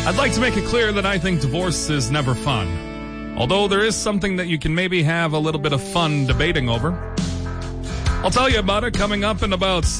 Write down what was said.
I'd like to make it clear that I think divorce is never fun. Although there is something that you can maybe have a little bit of fun debating over. I'll tell you about it coming up in about